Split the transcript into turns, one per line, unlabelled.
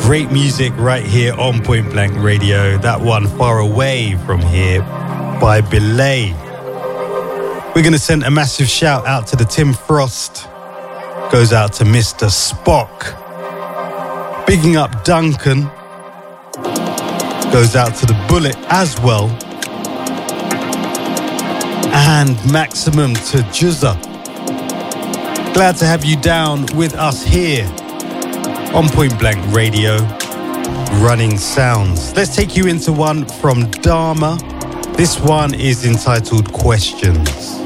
Great music right here on Point Blank Radio. That one, Far Away From Here by Belay. We're going to send a massive shout out to the Tim Frost. Goes out to Mr. Spock. Bigging up Duncan. Goes out to the Bullet as well. And maximum to Juzza. Glad to have you down with us here on Point Blank Radio, running sounds. Let's take you into one from Dharma. This one is entitled Questions.